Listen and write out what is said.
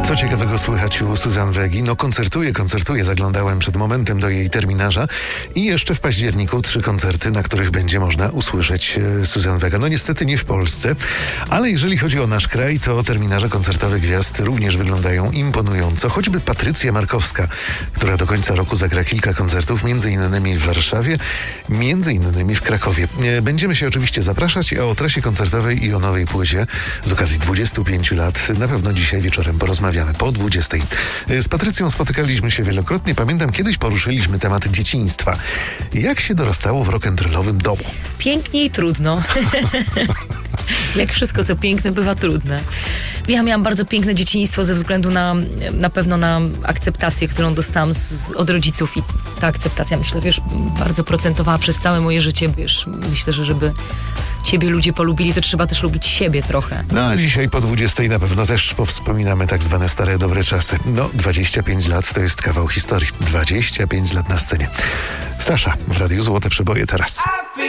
Co ciekawego słychać u Suzanne Vegi? No koncertuje. Zaglądałem przed momentem do jej terminarza i jeszcze w październiku 3 koncerty, na których będzie można usłyszeć Suzanne Vega. No niestety nie w Polsce, ale jeżeli chodzi o nasz kraj, to terminarze koncertowe gwiazd również wyglądają imponująco. Choćby Patrycja Markowska, która do końca roku zagra kilka koncertów, między innymi w Warszawie, między innymi w Krakowie. Będziemy się oczywiście zapraszać, a o trasie koncertowej i o nowej płycie z okazji 25 lat na pewno dzisiaj wieczorem porozmawiamy po 20. Z Patrycją spotykaliśmy się wielokrotnie. Pamiętam, kiedyś poruszyliśmy temat dzieciństwa. Jak się dorastało w rock'n'rollowym domu? Pięknie i trudno. Jak wszystko, co piękne, bywa trudne. Ja miałam bardzo piękne dzieciństwo ze względu na pewno na akceptację, którą dostałam od rodziców i ta akceptacja, myślę, bardzo procentowała przez całe moje życie. Myślę, że żeby ciebie ludzie polubili, to trzeba też lubić siebie trochę. No a dzisiaj po 20 na pewno też powspominamy tak zwane stare, dobre czasy. No, 25 lat to jest kawał historii. 25 lat na scenie. Sasza w Radiu Złote Przeboje teraz.